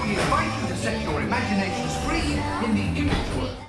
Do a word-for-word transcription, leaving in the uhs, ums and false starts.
we invite you to set your imaginations free in the image world.